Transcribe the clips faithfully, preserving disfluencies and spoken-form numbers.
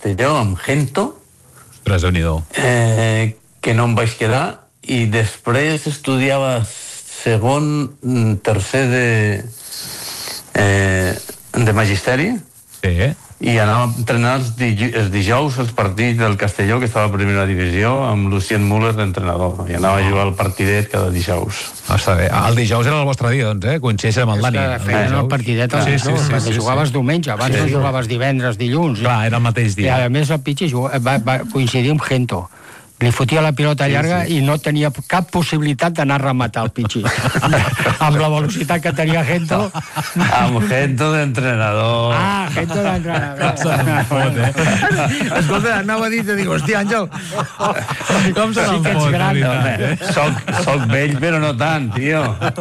Castelló, amb Gento, Ostres, Déu-n'hi-do. eh, que no em vaig quedar, i després estudiava segon, tercer de, eh, de magisteri, Sí. i anava a entrenar els, dij els dijous els partits del Castelló, que estava a primera divisió, amb Lucien Müller d'entrenador, i anava a jugar al partidet cada dijous. Ah, està bé. El dijous era el vostre dia, doncs, eh? Coincideix amb el Dani. És que feien el partidet els Sí, sí, dijous, sí, perquè sí, jugaves sí. diumenge, abans Sí, no sí. jugaves divendres, dilluns. Clar, era el mateix I dia. a més el Pichi juga- va, va coincidir amb Gento. Li fotia la pilota llarga i no tenia cap possibilitat d'anar a rematar el Pichi. Amb la velocitat que tenia Gento. Amb Gento d'entrenador. Ah, Gento d'entrenador. Se n'en fot, eh? Escolta, anava a dir, te dic, hòstia, Àngel, Com se n'en que ets fot, gran, de veritat, eh? Soc, soc vell, però no tant, tio.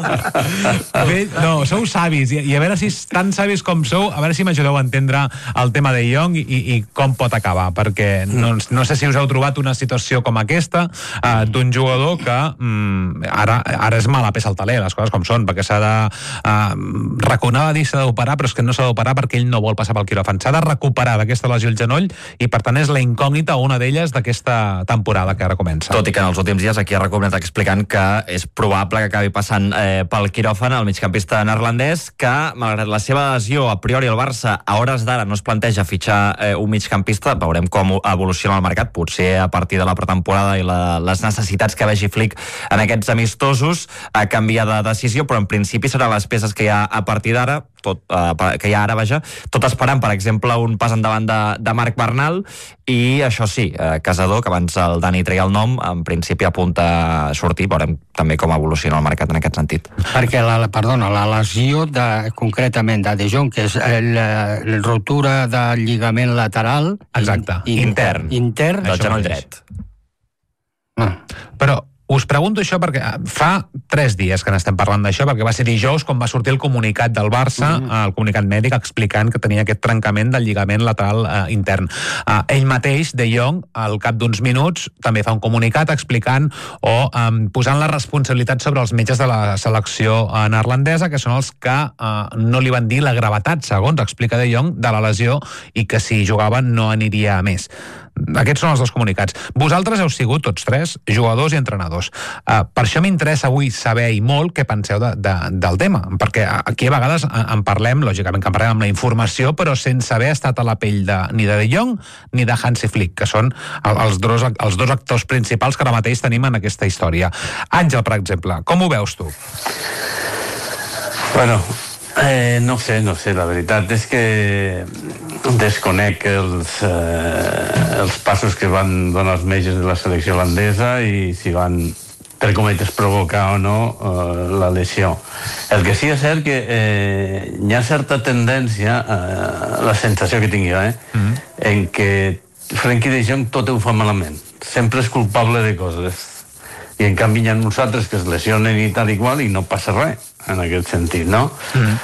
Bé, no, sou savis, i, i a veure si tan savis com sou, a veure si m'ajudeu a entendre el tema de Jong i, i com pot acabar, perquè no, no sé si us heu trobat una situació com aquesta, eh, d'un jugador que mm, ara, ara és mala peça al taler, les coses com són, perquè s'ha de eh, raconar de dir s'ha d'operar, però és que no s'ha d'operar perquè ell no vol passar pel quiròfan, s'ha de recuperar d'aquesta lesió al genoll, i per tant és la incògnita, una d'elles d'aquesta temporada que ara comença. Tot i que en els últims dies aquí ha recomanat explicant que és probable que acabi passant eh, pel quiròfan el migcampista neerlandès, que malgrat la seva lesió, a priori el Barça a hores d'ara no es planteja fitxar eh, un migcampista, veurem com evoluciona el mercat, potser a partir de la pretemporada i la, les necessitats que vegi Flick en aquests amistosos a canviar de decisió, però en principi seran les peces que hi ha a partir d'ara, tot, eh, que hi ha ara, vaja, tot esperant, per exemple, un pas endavant de, de Marc Bernal, i això sí, eh, Casador, que abans el Dani treia el nom, en principi apunta a sortir, veurem també com evoluciona el mercat en aquest sentit. Perquè la, la, perdona, la lesió de, concretament de De Jong, que és la, la rotura del lligament lateral. Exacte, in, intern. Intern. Del genoll dret. Ah. Però us pregunto això perquè fa tres dies que n'estem parlant d'això, perquè va ser dijous quan va sortir el comunicat del Barça, mm -hmm. el comunicat mèdic explicant que tenia aquest trencament del lligament lateral eh, intern. Eh, ell mateix, De Jong, al cap d'uns minuts, també fa un comunicat explicant o eh, posant la responsabilitat sobre els metges de la selecció eh, neerlandesa, que són els que eh, no li van dir la gravetat, segons explica De Jong, de la lesió, i que si jugava no aniria a més. Aquests són els dos comunicats. Vosaltres heu sigut, tots tres, jugadors i entrenadors. Uh, per això m'interessa avui saber i molt què penseu de, de, del tema, perquè aquí a vegades en parlem, lògicament que en parlem amb la informació, però sense haver estat a la pell de, ni de De Jong ni de Hansi Flick, que són els dos, els dos actors principals que ara mateix tenim en aquesta història. Àngel, per exemple, com ho veus tu? Bueno, eh, no sé, no sé, la veritat és que desconec els, eh, els passos que van donar els metges de la selecció holandesa i si van, per cometes, provocar o no eh, la lesió. El que sí és cert que eh, hi ha certa tendència, eh, la sensació que tinc jo, eh, mm-hmm. en què Frenkie de Jong tot ho fa malament. Sempre és culpable de coses. I en canvi hi ha nosaltres que es lesionen i tal i qual i no passa res en aquest sentit, no? Mm.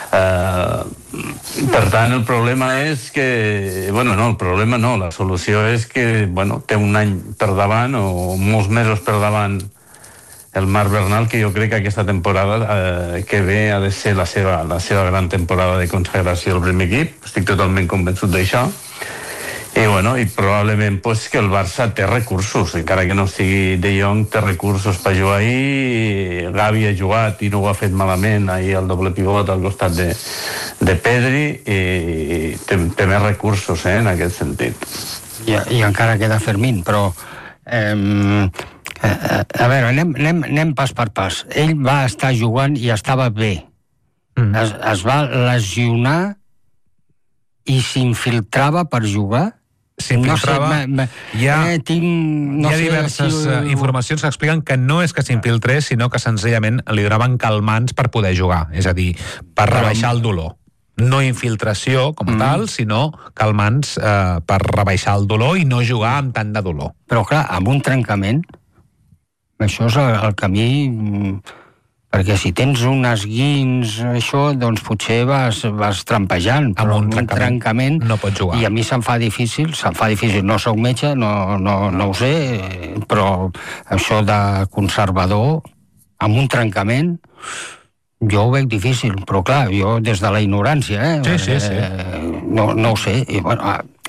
Uh, per tant, el problema és que... Bueno, no, el problema no, la solució és que, bueno, té un any per davant o molts mesos per davant el Marc Bernal, que jo crec que aquesta temporada eh, que ve ha de ser la seva, la seva gran temporada de consagració al primer equip. Estic totalment convençut d'això. I, bueno, i probablement pues, que el Barça té recursos, encara que no sigui De Jong, té recursos per jugar ahir. Gavi ha jugat i no ho ha fet malament ahir el doble pivot al costat de, de Pedri, i té, té més recursos eh, en aquest sentit. I, i encara queda Fermín, però eh, eh, a veure, anem, anem, anem pas per pas. Ell va estar jugant i estava bé. Mm. Es, es va lesionar i s'infiltrava per jugar. S'infiltrava, no sé, ma, ma, hi ha, eh, tinc, no hi ha sé, diverses si... informacions que expliquen que no és que s'infiltrés, sinó que senzillament li donaven calmants per poder jugar, és a dir, per rebaixar el dolor. No infiltració com a mm. tal, sinó calmants eh, per rebaixar el dolor i no jugar amb tant de dolor. Però clar, amb un trencament, això és el, el camí... Perquè si tens un esguins, això, doncs potser vas, vas trampejant, però amb un, un trencament, trencament no pots jugar. I a mi se'm fa difícil, se'm fa difícil, no soc metge, no, no, no ho sé, però això de conservador, amb un trencament, jo ho veig difícil, però clar, jo des de la ignorància, eh? Sí, sí, sí. Eh, no, no ho sé, i bueno,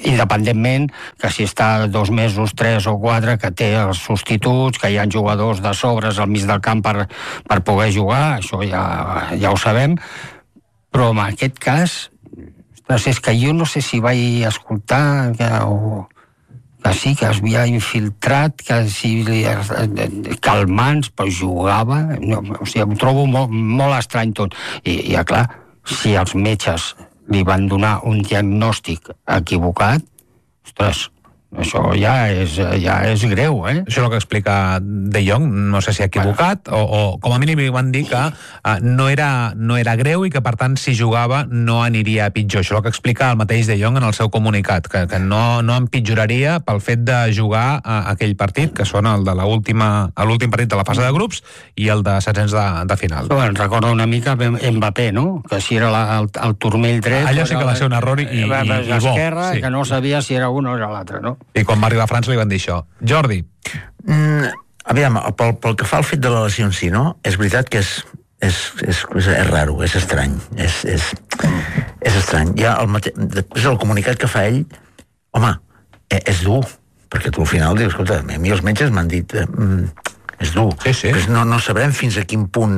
independentment que si està dos mesos, tres o quatre, que té els substituts, que hi ha jugadors de sobres al mig del camp per, per poder jugar, això ja, ja ho sabem, però en aquest cas, ostres, és que jo no sé si vaig escoltar que, o, que sí, que es havia infiltrat, que si calmants, però jugava, no, o sigui, ho trobo molt, molt estrany tot. I, i clar, si els metges li van donar un diagnòstic equivocat, ostres, això ja és, ja és greu, eh? Això és el que explica De Jong, no sé si ha equivocat, o, o com a mínim li van dir que uh, no, era, no era greu i que, per tant, si jugava no aniria a pitjor. Això és el que explica el mateix De Jong en el seu comunicat, que, que no, no empitjoraria pel fet de jugar a aquell partit, que són el de l'últim partit de la fase de grups i el de setzents de, de final. Bueno, recorda una mica Mbappé, no? Que si era la, el, el turmell dret... Allò sí que va ser un error i, i, i, i bo. Sí. Que no sabia si era un o era l'altre, no? I quan va arribar a França li van dir això. Jordi. Mm, aviam, pel, pel que fa al fet de la lesió en si, no? És veritat que és, és, és, és, és raro, és estrany. És, és, és estrany. Ja el mate... Després el comunicat que fa ell, home, és dur, perquè tu al final dius, escolta, a mi els metges m'han dit, mm, és dur. Sí, sí. No, no sabrem fins a quin punt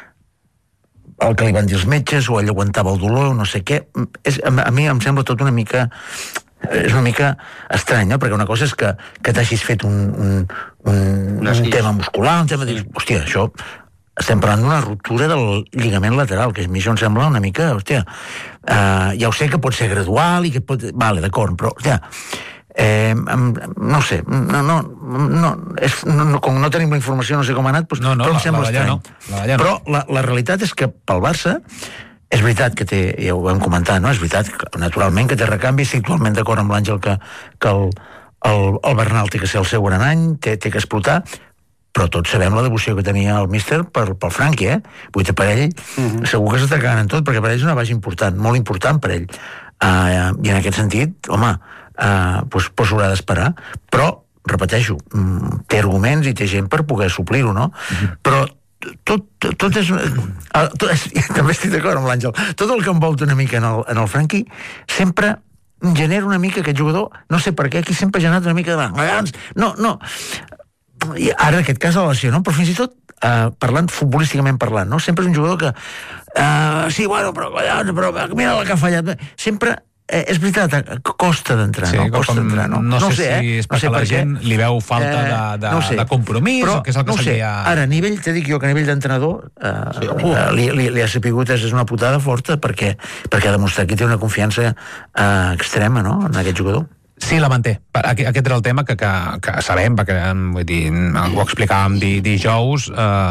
el que li van dir els metges, o ell aguantava el dolor, no sé què. És, a, a mi em sembla tot una mica... és una mica estrany, no? Perquè una cosa és que, que t'hagis fet un, un, un, un tema muscular, un tema de... Hòstia, això... Estem parlant d'una ruptura del lligament lateral, que a mi això em sembla una mica... Hòstia, uh, ja ho sé que pot ser gradual i que pot... Vale, d'acord, però, hòstia... Eh, no sé, no, no, no, és, no, no, com no tenim la informació, no sé com ha anat, doncs, no, no, però em la, sembla la estrany. No, la però la, la realitat és que pel Barça és veritat que té, ja ho vam comentar, no? És veritat, que, naturalment, que té recanvi, estic totalment d'acord amb l'Àngel que, que el, el, el Bernal té que ser el seu gran any, té, té que explotar, però tots sabem la devoció que tenia el míster per, pel Franqui, eh? Vull dir, per ell, uh-huh. segur que s'està cagant en tot, perquè per ell és una base important, molt important per ell. Uh, I en aquest sentit, home, uh, doncs, doncs haurà d'esperar, però, repeteixo, um, té arguments i té gent per poder suplir-ho, no? Uh-huh. Però tot, tot és... Uh, tot és també estic d'acord amb l'Àngel. Tot el que envolta una mica en el, en el Franqui sempre genera una mica aquest jugador, no sé per què, aquí sempre ha generat una mica de... No, no... I ara, en aquest cas, la lesió, no? Però fins i tot, uh, parlant, futbolísticament parlant, no? Sempre és un jugador que... Uh, sí, bueno, però, però mira la que ha fallat. Sempre... Eh, és veritat, costa d'entrar, sí, no? Costa d'entrar, no? No, no sé, sé, eh? si és no perquè sé la per gent què. li veu falta eh, de, de, no sé. de compromís, però, o què és el que no se li sé. ha... Ara, a nivell, te dic jo que a nivell d'entrenador eh, sí, uh, li, li, li ha sapigut, és una putada forta, perquè, perquè ha demostrat que té una confiança eh, extrema, no?, en aquest jugador. Sí, la manté. Aquest, aquest era el tema que, que, que sabem, perquè vull dir, ho explicàvem di, dijous,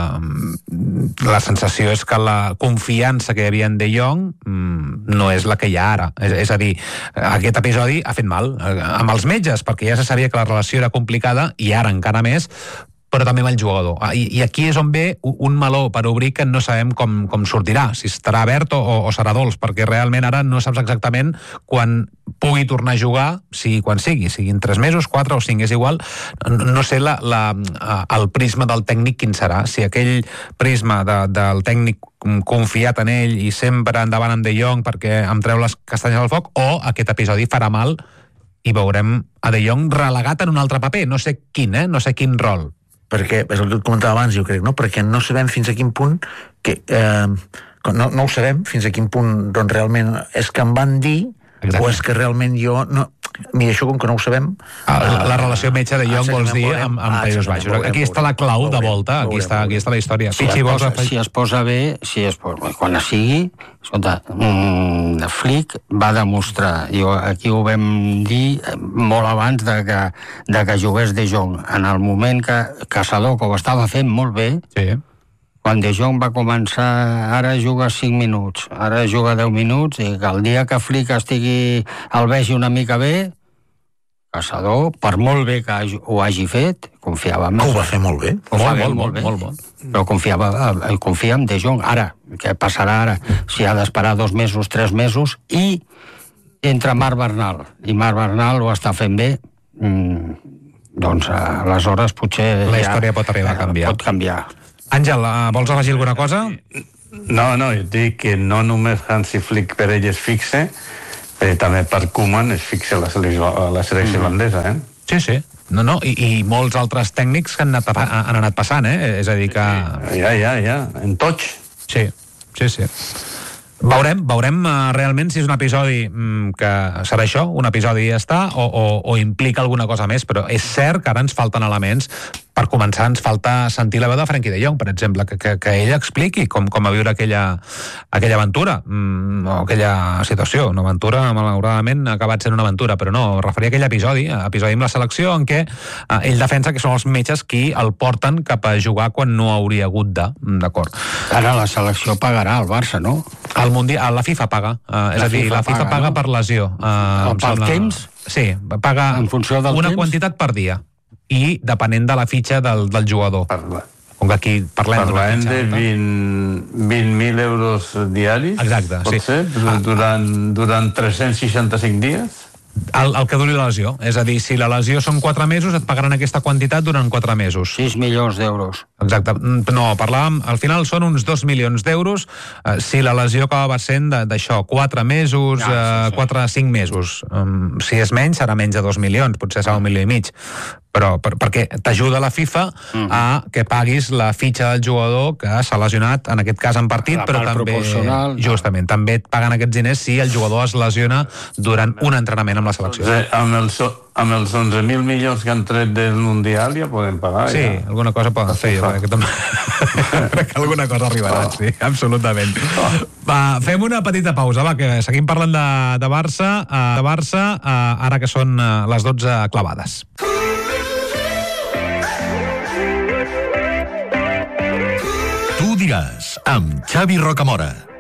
eh, la sensació és que la confiança que hi havia en De Jong no és la que hi ha ara. És, és a dir, aquest episodi ha fet mal eh, amb els metges, perquè ja se sabia que la relació era complicada, i ara encara més, però també amb el jugador. I, i aquí és on ve un meló per obrir que no sabem com, com sortirà, si estarà obert o, o serà dolç, perquè realment ara no saps exactament quan pugui tornar a jugar, sigui quan sigui, siguin tres mesos, quatre o cinc, és igual, no, no sé la, la, el prisma del tècnic quin serà, si aquell prisma de, del tècnic confiat en ell i sempre endavant amb De Jong perquè em treu les castanyes al foc, o aquest episodi farà mal i veurem a De Jong relegat en un altre paper, no sé quin, eh? no sé quin rol. Perquè, és el que et comentava abans, jo crec, no? Perquè no sabem fins a quin punt que, eh, no, no ho sabem fins a quin punt doncs realment és que em van dir. Exacte. O és que realment jo... No, mira, això com que no ho sabem... Ah, la, la relació metge De Jong, ah, vols dir, amb, amb ah, Països Baixos. Veurem, aquí està la clau veurem, de volta, aquí, veurem, està, aquí està la història. Si, es posa, si es posa bé, si es posa, quan es sigui, escolta, mm, Flick va demostrar, i aquí ho vam dir molt abans de que, de que jugués De Jong, en el moment que Caçador, que ho estava fent molt bé, sí. Quan De Jong va començar, ara juga cinc minuts, ara juga deu minuts, i que el dia que Flick estigui el vegi una mica bé, Caçador, per molt bé que ho hagi fet, confiava més. Ho va fer molt bé. Ho molt, fa molt, molt, molt, molt, molt. Però confiava, confia en De Jong. Ara, què passarà ara? Si ha d'esperar dos mesos, tres mesos, i entre Marc Bernal, i Marc Bernal ho està fent bé, mmm, doncs aleshores potser... La història ja, pot arribar a canviar. Pot canviar. Àngel, vols afegir alguna cosa? No, no, jo dic que no només Hansi Flick per ell és fixe, eh, també per Koeman es fixa la selecció, la selecció mm. holandesa, eh? Sí, sí. No, no, i, i molts altres tècnics que han anat, han anat passant, eh? És a dir que... Ja, ja, ja, en tots. Sí, sí, sí. Veurem, veurem uh, realment si és un episodi mm, que serà això, un episodi i ja està, o, o, o implica alguna cosa més, però és cert que ara ens falten elements. Per començar, ens falta sentir la veu de Frenkie de Jong, per exemple, que, que, que ell expliqui com, com va viure aquella, aquella aventura, mm, o aquella situació. Una aventura, malauradament, ha acabat sent una aventura, però no, referia a aquell episodi, episodi amb la selecció, en què eh, ell defensa que són els metges qui el porten cap a jugar quan no hauria hagut de, d'acord. Ara la selecció pagarà al Barça, no? El Mundial, la FIFA paga, eh, és a dir, FIFA la FIFA paga, paga no? per lesió. Eh, pel sembla... temps? Sí, paga en funció del una temps? Quantitat per dia. I depenent de la fitxa del, del jugador. Parla. Com que aquí parlem, parlem de vint mil euros diaris. Exacte, pot sí. ser, durant, durant tres-cents seixanta-cinc dies. El, el que duri la lesió. És a dir, si la lesió són quatre mesos, et pagaran aquesta quantitat durant quatre mesos. sis milions d'euros. Exacte. No, parlàvem, al final són uns dos milions d'euros eh, si la lesió acaba sent d'això, quatre mesos, ja, sí, sí. quatre a cinc mesos. Um, si és menys, serà menys de dos milions, potser serà un milió i mig. Però per, perquè t'ajuda la FIFA uh-huh. a que paguis la fitxa del jugador que s'ha lesionat, en aquest cas en partit, la però també, justament, també et paguen aquests diners si el jugador es lesiona durant un entrenament amb la selecció. Sí, amb els, amb els onze mil milions que han tret del Mundial ja podem pagar. Sí, ja. alguna cosa poden fer. Jo crec que, també... crec que alguna cosa arribarà, oh. sí, absolutament. Oh. Va, fem una petita pausa, va, que seguim parlant de, de Barça, uh, de Barça uh, ara que són uh, les dotze clavades. Tu diràs, amb Xavi Rocamora.